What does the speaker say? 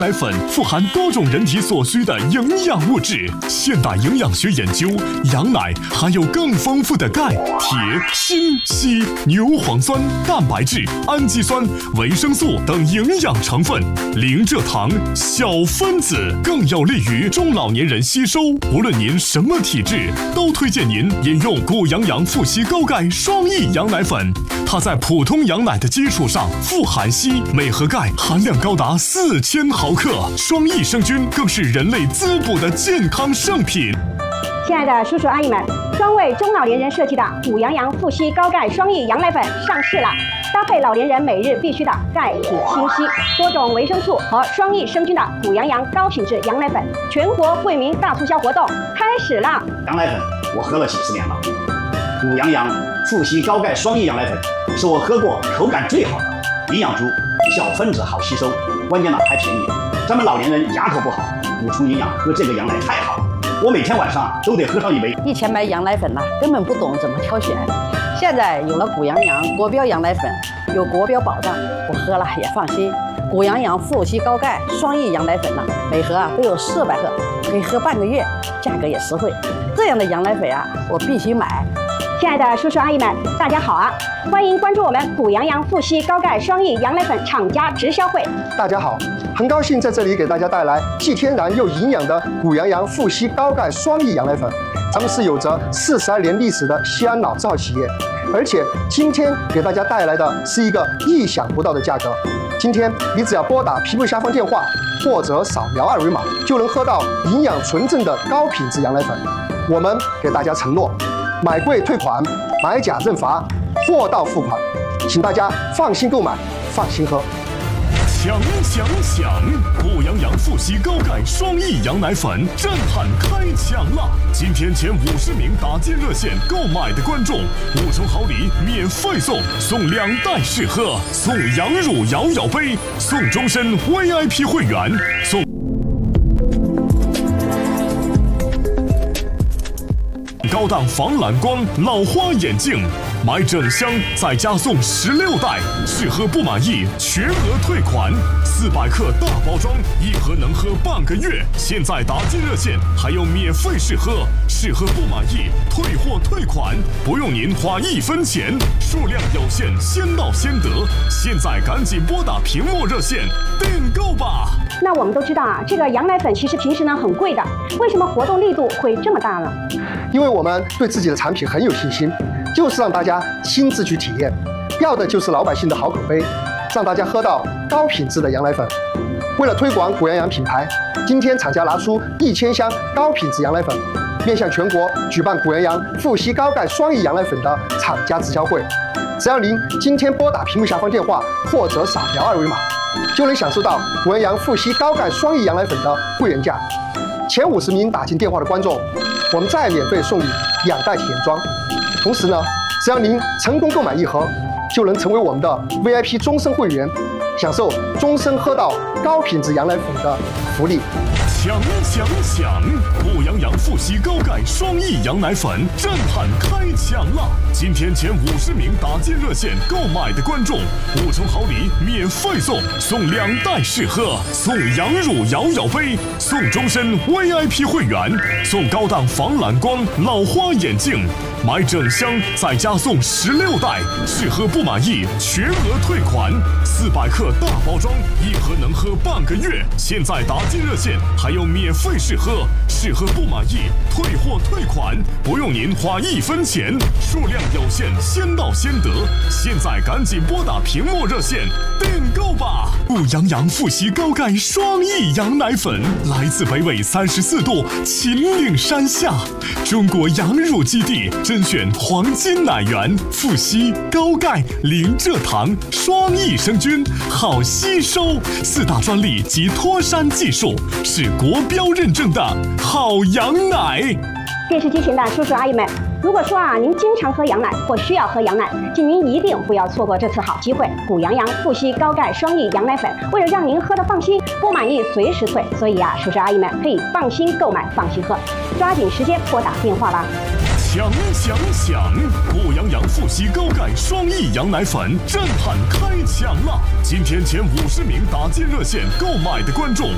奶粉富含多种人体所需的营养物质。现代营养学研究，羊奶含有更丰富的钙、铁、锌、硒、牛磺酸、蛋白质、氨基酸、维生素等营养成分，零蔗糖、小分子，更有利于中老年人吸收。无论您什么体质，都推荐您饮用谷羊羊富硒高钙双益羊奶粉。它在普通羊奶的基础上富含硒、镁和钙，含量高达4000毫克。双益生菌更是人类滋补的健康圣品。 亲爱的叔叔阿姨们，专为中老年人设计的谷羊羊富硒高钙双益羊奶粉上市了。搭配老年人每日必需的钙、铁、锌、硒多种维生素和双益生菌的谷羊羊高品质羊奶粉，全国惠民大促销活动开始了。 羊奶粉我喝了几十年了，谷羊羊富硒高钙双益羊奶粉是我喝过口感最好的，营养足，小分子好吸收，关键呢还便宜。咱们老年人牙口不好，补充营养喝这个羊奶太好了，我每天晚上都得喝上一杯。 以前买羊奶粉呢，根本不懂怎么挑选，现在有了谷羊羊国标羊奶粉，有国标保障，我喝了也放心。谷羊羊富硒高钙双益羊奶粉呢，每盒都有400克，可以喝半个月，价格也实惠。这样的羊奶粉我必须买。 亲爱的叔叔阿姨们，大家好啊！欢迎关注我们谷羊羊富硒高钙双益羊奶粉厂家直销会。 大家好，很高兴在这里给大家带来既天然又营养的谷羊羊富硒高钙双益羊奶粉。咱们是有着42年历史的西安老字企业，而且今天给大家带来的是一个意想不到的价格。今天你只要拨打屏幕下方电话，或者扫描2维码，就能喝到营养纯正的高品质羊奶粉。我们给大家承诺，买贵退款，买假认罚，货到付款，请大家放心购买，放心喝。 抢！谷羊羊富硒高钙双益羊奶粉震撼开抢了！今天前50名打进热线购买的观众，5重好礼免费送2袋试喝，送羊乳摇摇杯，送终身 VIP 会员，送高档防蓝光老花眼镜，买整箱再加送16袋，试喝不满意全额退款，400克大包装，1盒能喝半个月。现在打进热线还有免费试喝，试喝不满意退货退款，不用您花1分钱，数量有限，先到先得。现在赶紧拨打屏幕热线订购吧。 那我们都知道啊，这个羊奶粉其实平时呢很贵的，为什么活动力度会这么大呢？ 因为我们对自己的产品很有信心，就是让大家亲自去体验，要的就是老百姓的好口碑，让大家喝到高品质的羊奶粉。为了推广谷羊羊品牌，今天厂家拿出1000箱高品质羊奶粉，面向全国举办谷羊羊富硒高钙双益羊奶粉的厂家直销会。只要您今天拨打屏幕下方电话或者扫描2维码，就能享受到谷羊羊富硒高钙双益羊奶粉的会员价。前50名打进电话的观众，我们再免费送你2袋体验装。同时呢，只要您成功购买1盒，就能成为我们的 VIP 终身会员，享受终身喝到高品质羊奶粉的福利。 抢！谷羊羊富硒高钙双益羊奶粉震撼开抢了！今天前50名打进热线购买的观众，5重好礼免费送2袋试喝，送羊乳摇摇杯，送终身 VIP 会员，送高档防蓝光老花眼镜，买整箱再加送16袋，试喝不满意全额退款，400克大包装，1盒能喝半个月。现在打进热线还有免费试喝，试喝不满意退货退款，不用您花1分钱，数量有限，先到先得。现在赶紧拨打屏幕热线订购吧！谷羊羊富硒高钙双益羊奶粉来自北纬34度秦岭山下，中国羊乳基地，甄选黄金奶源，富硒高钙零蔗糖双益生菌，好吸收，4大专利及脱山技术，是国标认证的好羊奶。 电视机前的叔叔阿姨们，如果说啊您经常喝羊奶或需要喝羊奶，请您一定不要错过这次好机会。谷羊羊富硒高钙双益羊奶粉，为了让您喝得放心，不满意随时退，所以啊叔叔阿姨们可以放心购买，放心喝，抓紧时间拨打电话吧。 抢！谷羊羊富硒高钙双益羊奶粉震撼开抢了！今天前50名打进热线购买的观众